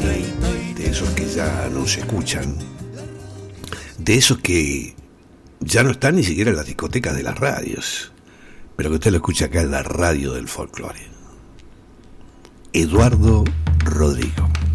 de esos que ya no se escuchan, de esos que ya no están ni siquiera en las discotecas de las radios, pero que usted lo escucha acá en la radio del folclore. Eduardo Rodrigo.